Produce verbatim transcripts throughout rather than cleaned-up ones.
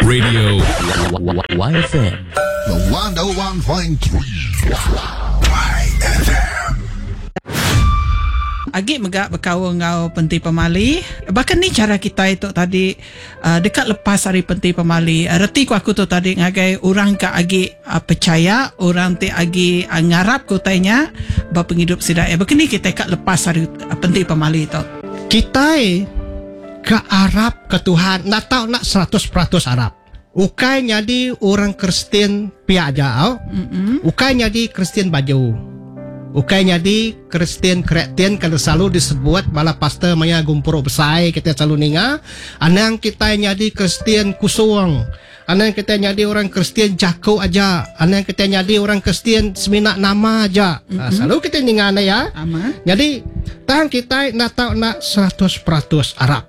Radio Y F M. The one oh one point three Y F M. Agik megak berkawan ngau Penting Pemali. Bahkan ni cara kita itu tadi uh, dekat lepas hari Penting Pemali. Uh, reti ku aku tu tadi ngagai orang ka agik uh, percaya, orang ti agik uh, ngarap ku tanya bapa penghidup sidai. Bahkan ni kita kat lepas hari uh, Penting Pemali tu. Kita ke Arab ke Tuhan nak tahu nak seratus peratus Arab. Ukai jadi orang Kristen pihak jauh. Mm-hmm. Ukai jadi Kristen baju. Ukai jadi Kristen Kreten kalau selalu disebut malah pastor maya gumpur besar kita selalu ninga. Anang kita jadi Kristen kusung. Anang kita jadi orang Kristen jago aja. Anang kita jadi orang Kristen seminak nama aja. Mm-hmm. Nah, selalu kita ninga na ya. Aman. Jadi tang kita nak tahu nak seratus peratus Arab.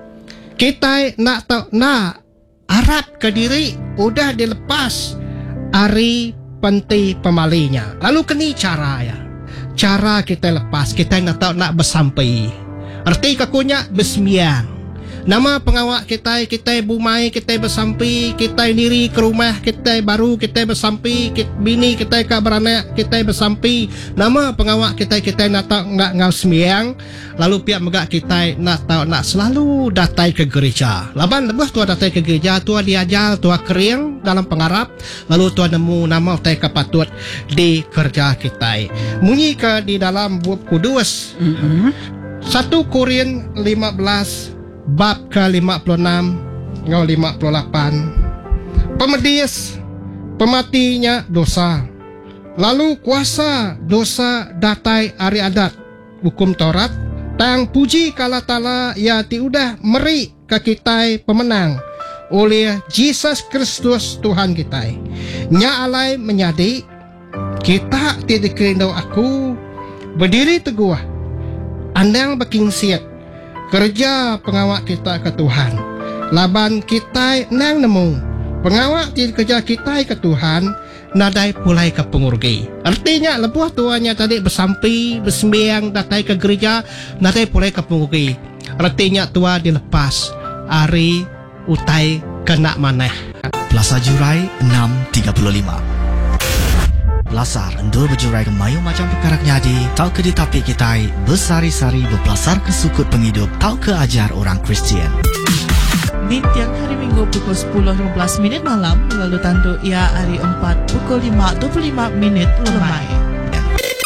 Kita nak tahu nak Arab ke diri udah dilepas hari Penting Pemalinya. Lalu kini cara ya. Cara kita lepas, kita nak tahu nak bersampai. Arti kakunya bersembiang. Nama pengawak kita, kita bumai, kita bersampai, kita diri ke rumah, kita baru, kita bersampai, kita bini, kita ke beranak, kita bersampai. Nama pengawak kita, kita nak tahu nak ngau sembiang. Lalu pihak megak kita nak tahu nak selalu datang ke gereja. Laban lepas tua datang ke gereja, tua diajar, tua kering dalam pengarap. Lalu tua nemu nama utai kapatut di kerja kita. Munyi ke di dalam buku Kudus. Mm-hmm. satu Korin lima belas bab ke lima puluh enam ngau lima puluh lapan. Pemedis pematinya dosa. Lalu kuasa dosa datai ari adat hukum Taurat. Tang puji kala tala ya tiudah meri ke kita pemenang oleh Yesus Kristus Tuhan kita. Nya alai menyadi kita tidak kerindau aku berdiri teguh. Andang baking siap kerja pengawak kita ke Tuhan. Laban kita nang nemu pengawak di kerja kita ke Tuhan, nadai pulai ke pengurgi. Artinya lebuh tuanya tadi bersampai, bersembiang, datai ke gereja, nadai pulai ke pengurgi. Artinya tua dilepas hari utai kena maneh. Plaza Jurai enam tiga puluh lima. Belasar endur berjurai ke mayu macam perkara nyadi. Tau ke ditapik kita bersari-sari berpelasar ke sukut penghidup. Tau ke ajar orang Kristian. Di tiang hari Minggu pukul sepuluh lima belas minit malam. Lalu tandu ia hari empat pukul lima dua puluh lima minit lemai.